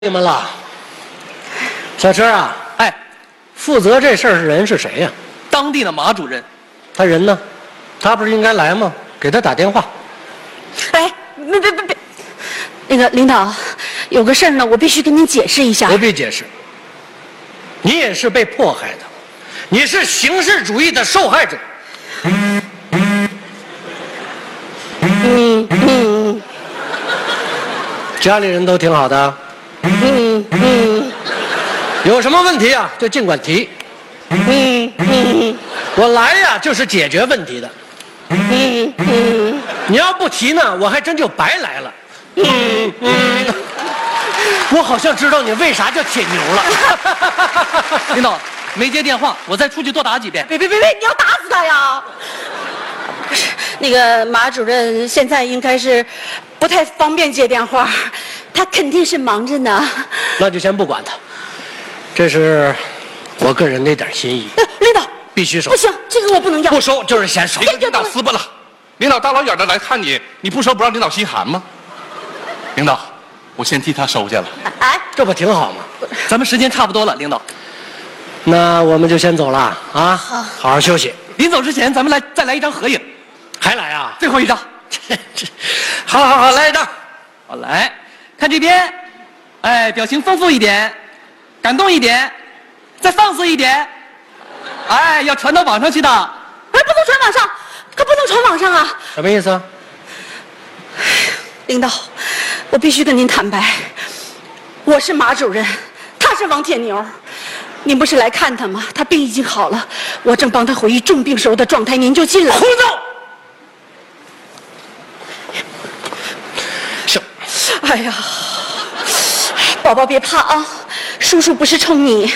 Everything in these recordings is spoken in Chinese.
你们了，小车啊， 哎， 负责这事儿的人是谁呀？ 当地的马主任。 他人呢？他不是应该来吗？给他打电话。 哎，别，那个领导，有个事儿呢，我必须跟您解释一下。 不必解释，你也是被迫害的，你是形式主义的受害者。家里人都挺好的。有什么问题啊，就尽管提。我来呀，就是解决问题的。你要不提呢，我还真就白来了。我好像知道你为啥叫铁牛了。 领导没接电话，我再出去多打几遍。 别，你要打死他呀！不是，那个马主任现在应该是不太方便接电话，他肯定是忙着呢。 那就先不管他，这是我个人的一点心意。 领导必须收。 不行，这个我不能要。 不收就是先收。 你跟领导撕巴了，领导大老远的来看你，你不收不让领导心寒吗？领导，我先替他收下了。 哎， 这不挺好吗？ 咱们时间差不多了，领导。 那我们就先走了啊！好好休息。 临走之前，咱们再来一张合影。 还来啊？ 最后一张。 好，来一张。 好，来看这边，哎，表情丰富一点，感动一点，再放肆一点，哎，要传到网上去的。 哎，不能传网上，可不能传网上啊！ 什么意思啊？ 领导，我必须跟您坦白，我是马主任，他是王铁牛。您不是来看他吗？他病已经好了，我正帮他回忆重病时候的状态，您就进来。 胡闹！行。 哎呀，宝宝别怕啊，叔叔不是冲你。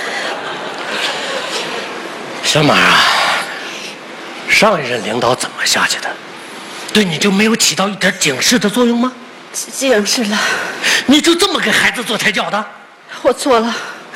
小马啊，上一任领导怎么下去的？对你就没有起到一点警示的作用吗？ 警示了， 你就这么给孩子做胎教的？ 我错了。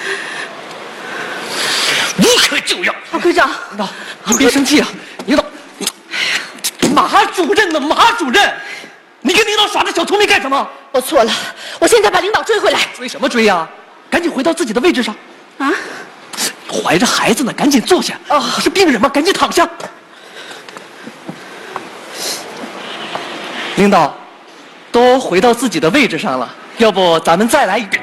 无可救药。 郝科长， 领导，您别生气啊！领导，马主任呢？马主任，你跟领导耍这小聪明干什么？ 我错了，我现在把领导追回来。 追什么追呀？赶紧回到自己的位置上。 啊？ 怀着孩子呢，赶紧坐下。 哦， 不是病人吗？赶紧躺下。领导，都回到自己的位置上了，要不咱们再来一遍。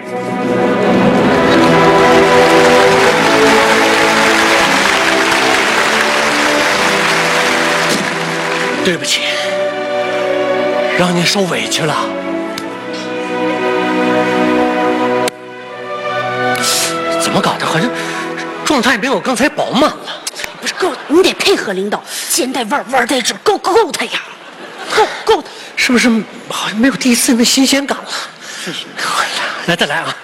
对不起，让你受委屈了。怎么搞的？好像状态没有刚才饱满了。 不是够，你得配合领导，肩带腕带直，够他呀，够他。 是不是好像没有第一次那新鲜感了？是。来，再来啊！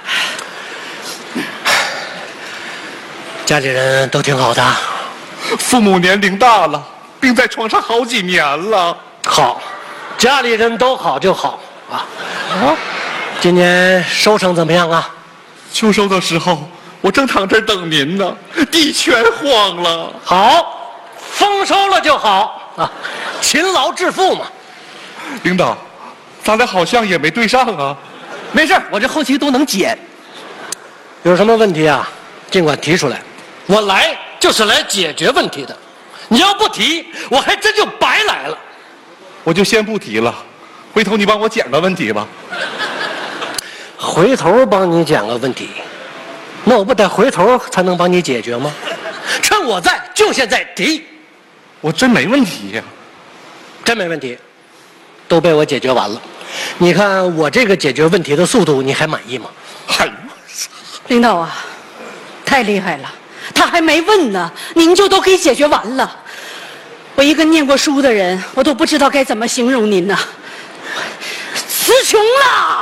家里人都挺好的。 父母年龄大了，病在床上好几年了。 好，家里人都好就好啊。今年收成怎么样啊？ 秋收的时候，我正躺这儿等您呢，地全荒了。 好，丰收了就好啊，勤劳致富嘛。 领导，咱俩好像也没对上啊。 没事，我这后期都能剪。 有什么问题啊？尽管提出来，我来就是来解决问题的。你要不提，我还真就白来了。 我就先不提了，回头你帮我捡个问题吧。 回头帮你讲个问题，那我不得回头才能帮你解决吗？趁我在，就现在提。 我真没问题呀。 真没问题，都被我解决完了。你看我这个解决问题的速度，你还满意吗？ 哎呦， 领导啊，太厉害了，他还没问呢，您就都给解决完了。我一个念过书的人，我都不知道该怎么形容您呢，词穷了。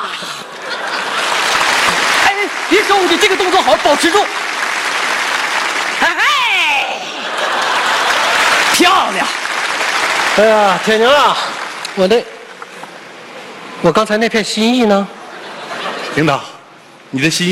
哎，别手舞，你这个动作好，保持住。 哎， 漂亮。 哎呀，铁牛啊，我刚才那片心意呢？ 领导，你的心意